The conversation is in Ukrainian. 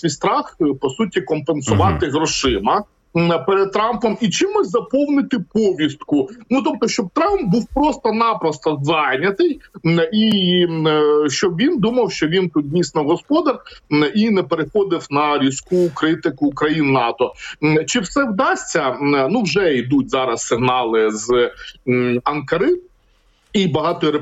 свій страх, по суті, компенсувати грошима перед Трампом і чимось заповнити повістку. Ну, тобто, щоб Трамп був просто-напросто зайнятий і щоб він думав, що він тут дійсно господар і не переходив на різку критику країн НАТО. Чи все вдасться? Ну, вже йдуть зараз сигнали з Анкари і багато